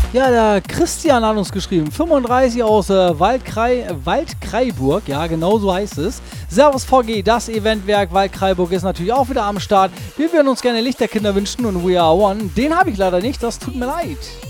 Ja, der Christian hat uns geschrieben, 35 aus Waldkraiburg, ja, genau so heißt es. Servus VG, das Eventwerk Waldkraiburg ist natürlich auch wieder am Start. Wir würden uns gerne Lichterkinder wünschen und We Are One. Den habe ich leider nicht, das tut mir leid.